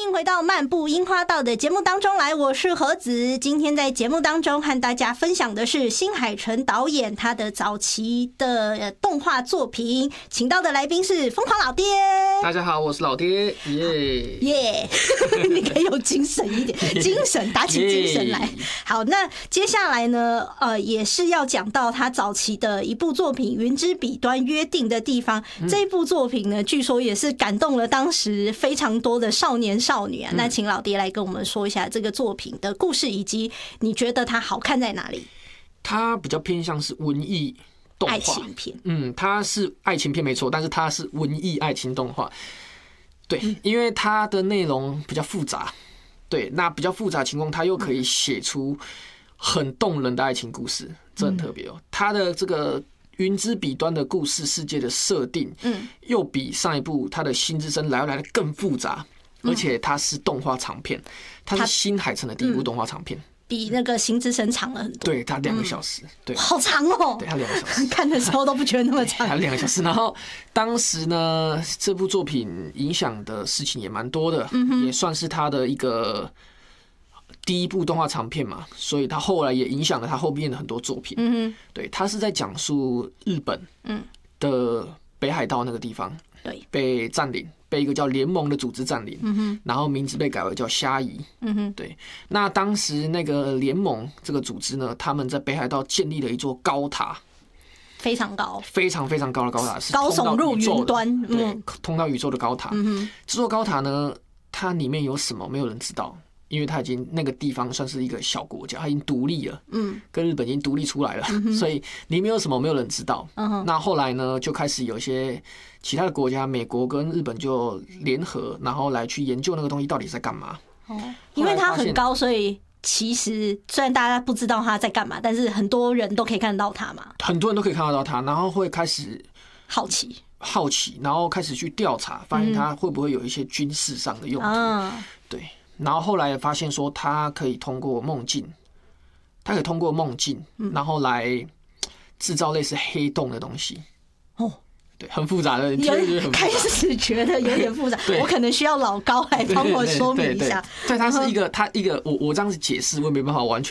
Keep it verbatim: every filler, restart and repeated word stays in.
迎回到漫步樱花道的节目当中来，我是何子。今天在节目当中和大家分享的是新海诚导演他的早期的动画作品，请到的来宾是疯狂老爹。 大家好，我是老爹，耶耶！你可以有精神一点，精神打起精神来。好，那接下来呢，呃，也是要讲到他早期的一部作品《云之彼端约定的地方》。这一部作品呢，据说也是感动了当时非常多的少年少女啊。那请老爹来跟我们说一下这个作品的故事，以及你觉得它好看在哪里？ 它比较偏向是文艺动画， 爱情片。 嗯，它是爱情片没错，但是它是文艺爱情动画。对，因为它的内容比较复杂。对，那比较复杂的情况，它又可以写出很动人的爱情故事，这很特别哦。它的这个云之彼端的故事世界的设定，嗯，又比上一部它的新之声来要来的更复杂。而且它是动画长片，它是新海诚的第一部动画长片， 比那个新之声长了很多。 对，它两个小时，对， 好长哦。 对，它两个小时， 看的时候都不觉得那么长。 它两个小时，然后当时呢，这部作品影响的事情也蛮多的，也算是他的一个第一部动画长片嘛，所以他后来也影响了他后面的很多作品。嗯哼，对，他是在讲述日本的北海道那个地方，对，被占领。被一个叫联盟的组织占领，嗯、然后名字被改为叫虾夷。嗯、对，那当时那个联盟这个组织呢，他们在北海道建立了一座高塔， 非常高， 非常非常高的高塔，是高耸入云端，嗯、 对，通到宇宙的高塔。嗯、这座高塔呢，它里面有什么，没有人知道。因为它已经那个地方算是一个小国家，它已经独立了，嗯，跟日本已经独立出来了，嗯、所以里面有什么没有人知道。嗯、那后来呢，就开始有一些其他的国家，美国跟日本就联合，然后来去研究那个东西到底在干嘛。哦， 因为它很高，所以其实虽然大家不知道它在干嘛，但是很多人都可以看得到它嘛。 很多人都可以看得到它，然后会开始好奇。 好奇，然后开始去调查，发现它会不会有一些军事上的用途。嗯、对。然后后来发现说，他可以通过梦境，他可以通过梦境，然后来制造类似黑洞的东西。哦，对，很复杂的，你开始觉得有点复杂，我可能需要老高来帮我说明一下。 对，它是一个，它一个，我我这样子解释，我也没办法完全